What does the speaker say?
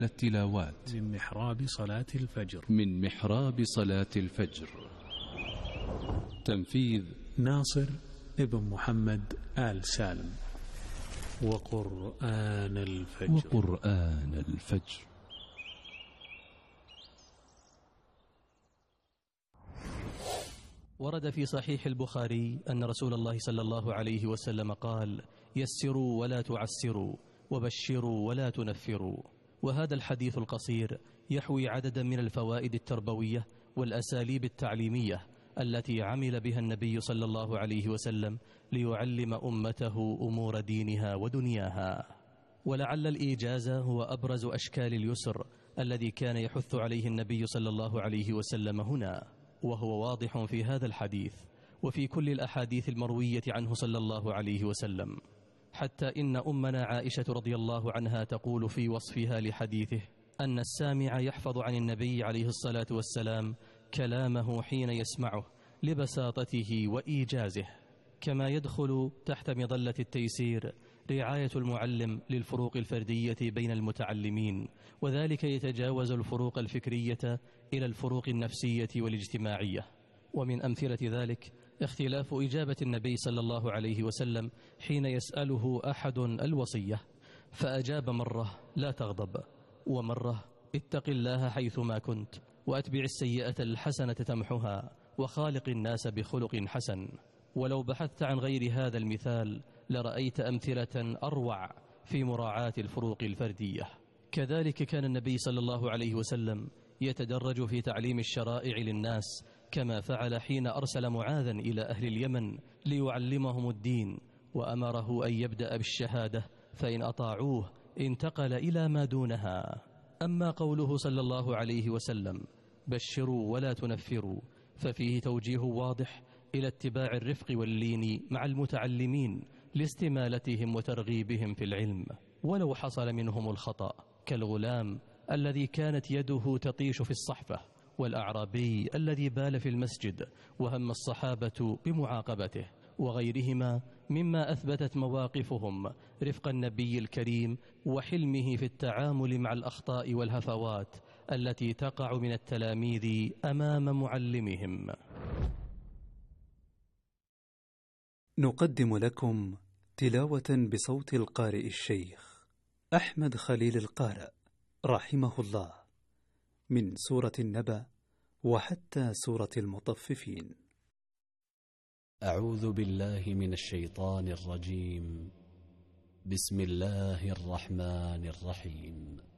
التلاوات من محراب صلاة الفجر. من محراب صلاة الفجر. تنفيذ ناصر ابن محمد آل سالم. وقرآن الفجر. وقرآن الفجر. ورد في صحيح البخاري أن رسول الله صلى الله عليه وسلم قال: يسروا ولا تعسروا، وبشروا ولا تنفروا. وهذا الحديث القصير يحوي عددا من الفوائد التربوية والأساليب التعليمية التي عمل بها النبي صلى الله عليه وسلم ليعلم أمته أمور دينها ودنياها. ولعل الإيجاز هو أبرز أشكال اليسر الذي كان يحث عليه النبي صلى الله عليه وسلم هنا، وهو واضح في هذا الحديث وفي كل الأحاديث المروية عنه صلى الله عليه وسلم، حتى إن أمنا عائشة رضي الله عنها تقول في وصفها لحديثه أن السامع يحفظ عن النبي عليه الصلاة والسلام كلامه حين يسمعه لبساطته وإيجازه. كما يدخل تحت مظلة التيسير رعاية المعلم للفروق الفردية بين المتعلمين، وذلك يتجاوز الفروق الفكرية إلى الفروق النفسية والاجتماعية. ومن أمثلة ذلك اختلاف إجابة النبي صلى الله عليه وسلم حين يسأله أحد الوصية، فأجاب مرة: لا تغضب، ومرة: اتق الله حيثما كنت، وأتبع السيئة الحسنة تمحها، وخالق الناس بخلق حسن. ولو بحثت عن غير هذا المثال لرأيت أمثلة أروع في مراعاة الفروق الفردية. كذلك كان النبي صلى الله عليه وسلم يتدرج في تعليم الشرائع للناس، كما فعل حين أرسل معاذا إلى أهل اليمن ليعلمهم الدين، وأمره أن يبدأ بالشهادة، فإن أطاعوه انتقل إلى ما دونها. أما قوله صلى الله عليه وسلم: بشروا ولا تنفروا، ففيه توجيه واضح إلى اتباع الرفق واللين مع المتعلمين لاستمالتهم وترغيبهم في العلم، ولو حصل منهم الخطأ، كالغلام الذي كانت يده تطيش في الصحفة، والأعرابي الذي بال في المسجد وهم الصحابة بمعاقبته، وغيرهما مما أثبتت مواقفهم رفق النبي الكريم وحلمه في التعامل مع الأخطاء والهفوات التي تقع من التلاميذ أمام معلمهم. نقدم لكم تلاوة بصوت القارئ الشيخ أحمد خليل القارئ رحمه الله من سورة النبأ وحتى سورة المطففين. أعوذ بالله من الشيطان الرجيم. بسم الله الرحمن الرحيم.